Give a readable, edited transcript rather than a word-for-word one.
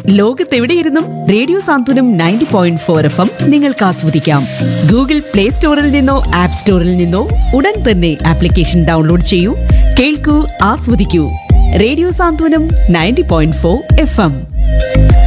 ലോകത്തെവിടെയിരുന്നും radio സാന്ത്വനം 90.4 FM നിങ്ങൾക്ക് ആസ്വദിക്കാം. Google play സ്റ്റോറിൽ നിന്നോ ആപ്പ് സ്റ്റോറിൽ നിന്നോ ഉടൻ തന്നെ ആപ്ലിക്കേഷൻ ഡൗൺലോഡ് ചെയ്യൂ, കേൾക്കൂ, ആസ്വദിക്കൂ. റേഡിയോ സാന്ത്വനം 90.4 FM.